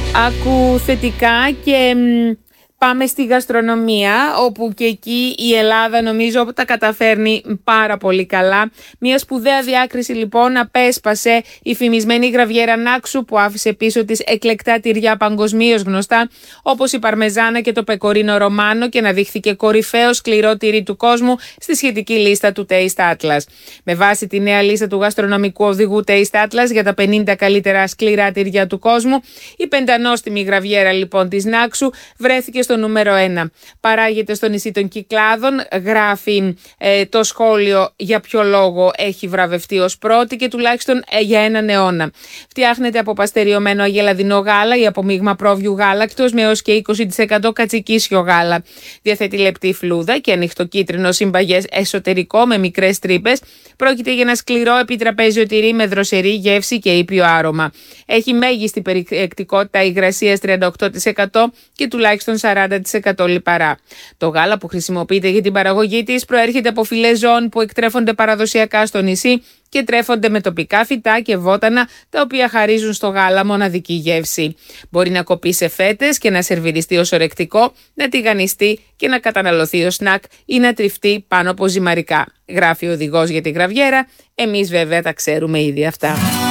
Άκου θετικά και πάμε στη γαστρονομία, όπου και εκεί η Ελλάδα νομίζω τα καταφέρνει πάρα πολύ καλά. Μια σπουδαία διάκριση λοιπόν απέσπασε η φημισμένη γραβιέρα Νάξου, που άφησε πίσω της εκλεκτά τυριά παγκοσμίως γνωστά, όπως η Παρμεζάνα και το Πεκορίνο Ρωμάνο, και αναδείχθηκε κορυφαίο σκληρό τυρί του κόσμου στη σχετική λίστα του Taste Atlas. Με βάση τη νέα λίστα του γαστρονομικού οδηγού Taste Atlas για τα 50 καλύτερα σκληρά τυριά του κόσμου, η πεντανόστιμη γραβιέρα λοιπόν της Νάξου βρέθηκε στο νούμερο 1. Παράγεται στο νησί των Κυκλάδων, γράφει το σχόλιο για ποιο λόγο έχει βραβευτεί ως πρώτη και τουλάχιστον για έναν αιώνα. Φτιάχνεται από παστεριωμένο αγελαδινό γάλα ή από μείγμα πρόβιου γάλακτος με έως και 20% κατσικίσιο γάλα. Διαθέτει λεπτή φλούδα και ανοιχτοκίτρινο συμπαγές εσωτερικό με μικρές τρύπες. Πρόκειται για ένα σκληρό επιτραπέζιο τυρί με δροσερή γεύση και ήπιο άρωμα. Έχει μέγιστη περιεκτικότητα υγρασίας 38% και τουλάχιστον 40% λιπαρά. Το γάλα που χρησιμοποιείται για την παραγωγή της προέρχεται από φυλές ζώων που εκτρέφονται παραδοσιακά στο νησί και τρέφονται με τοπικά φυτά και βότανα, τα οποία χαρίζουν στο γάλα μοναδική γεύση. Μπορεί να κοπεί σε φέτες και να σερβιριστεί ως ορεκτικό, να τηγανιστεί και να καταναλωθεί ως σνακ ή να τριφτεί πάνω από ζυμαρικά. Γράφει ο οδηγός για τη γραβιέρα, εμείς βέβαια τα ξέρουμε ήδη αυτά.